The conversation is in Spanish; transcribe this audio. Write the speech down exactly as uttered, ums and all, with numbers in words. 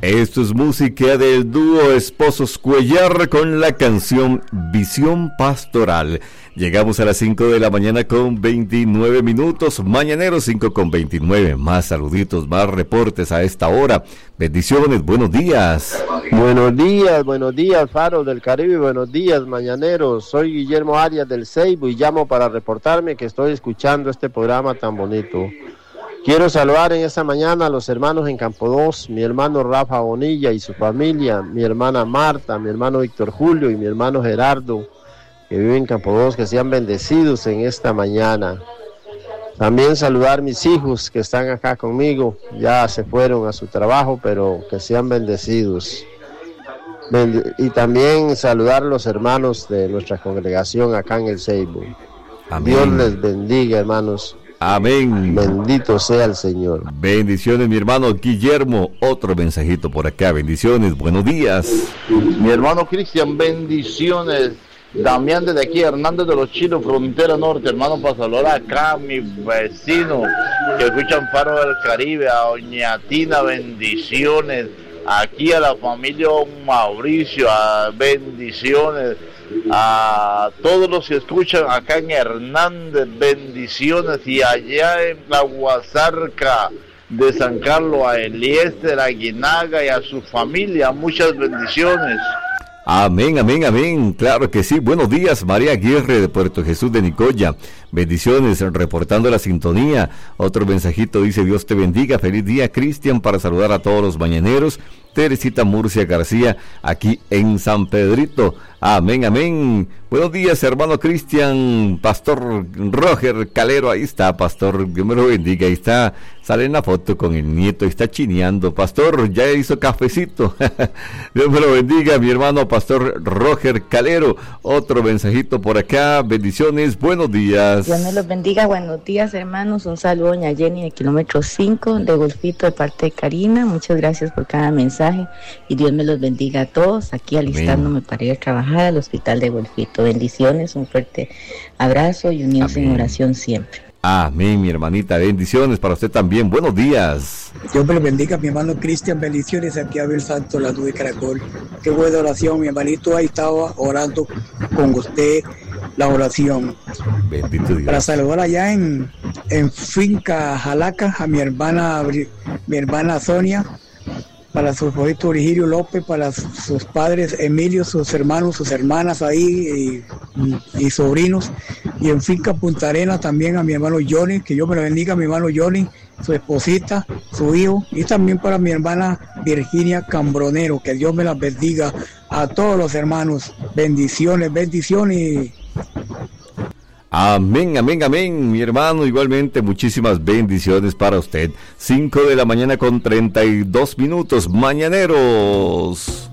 Esto es música del dúo Esposos Cuellar con la canción Visión Pastoral. Llegamos a las cinco de la mañana con veintinueve minutos. Mañaneros cinco con veintinueve. Más saluditos, más reportes a esta hora. Bendiciones, buenos días. Buenos días, buenos días, Faro del Caribe. Buenos días, mañaneros. Soy Guillermo Arias del Ceibo y llamo para reportarme que estoy escuchando este programa tan bonito. Quiero saludar en esta mañana a los hermanos en Campo dos, mi hermano Rafa Bonilla y su familia, mi hermana Marta, mi hermano Víctor Julio y mi hermano Gerardo, que viven en Campo dos, que sean bendecidos en esta mañana. También saludar a mis hijos que están acá conmigo, ya se fueron a su trabajo, pero que sean bendecidos. Bend- y también saludar a los hermanos de nuestra congregación acá en el Ceibo. Amén. Dios les bendiga, hermanos. Amén. Bendito sea el Señor. Bendiciones, mi hermano Guillermo. Otro mensajito por acá. Bendiciones, buenos días. Mi hermano Cristian, bendiciones. Damián desde aquí, Hernández de los Chinos, frontera norte, hermano, para saludar acá a mi vecino que escuchan Faro del Caribe, a doña Tina, bendiciones. Aquí a la familia Mauricio, a bendiciones. A todos los que escuchan acá en Hernández, bendiciones. Y allá en la Guasarca de San Carlos, a Eliezer Aguinaga y a su familia, muchas bendiciones. Amén, amén, amén, claro que sí. Buenos días, María Aguirre de Puerto Jesús de Nicoya. Bendiciones, reportando la sintonía. Otro mensajito dice: Dios te bendiga, feliz día, Cristian, para saludar a todos los mañaneros. Teresita Murcia García, aquí en San Pedrito. Amén, amén. Buenos días, hermano Cristian. Pastor Roger Calero, ahí está, pastor, Dios me lo bendiga. Ahí está, sale en la foto con el nieto, está chineando. Pastor, ya hizo cafecito. Dios me lo bendiga, mi hermano pastor Roger Calero. Otro mensajito por acá, bendiciones, buenos días. Dios me los bendiga, buenos días, hermanos. Un saludo a doña Jenny de kilómetro cinco de Golfito de parte de Karina. Muchas gracias por cada mensaje y Dios me los bendiga a todos. Aquí alistándome Amén. Para ir a trabajar al hospital de Golfito. Bendiciones, un fuerte abrazo y unidos Amén. En oración siempre. Amén, mi hermanita, bendiciones para usted también, buenos días. Dios me lo bendiga, mi hermano Cristian, bendiciones aquí a Abel Santo, la nube Caracol. Qué buena oración, mi hermanito, ahí estaba orando con usted la oración. Bendito Dios. Para saludar allá en, en Finca Jalaca a mi hermana, mi hermana Sonia, para su favorito Virgilio López, para sus padres Emilio, sus hermanos, sus hermanas ahí y, y sobrinos, y en Finca Punta Arena también a mi hermano Johnny, que Dios me lo bendiga, a mi hermano Johnny, su esposita, su hijo, y también para mi hermana Virginia Cambronero, que Dios me la bendiga a todos los hermanos. Bendiciones, bendiciones. Amén, amén, amén, mi hermano, igualmente muchísimas bendiciones para usted. Cinco de la mañana con treinta y dos minutos, mañaneros.